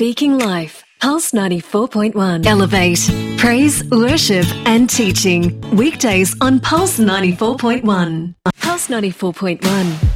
Speaking Life. Pulse 94.1. Elevate. Praise, worship and teaching. Weekdays on Pulse 94.1. Pulse 94.1.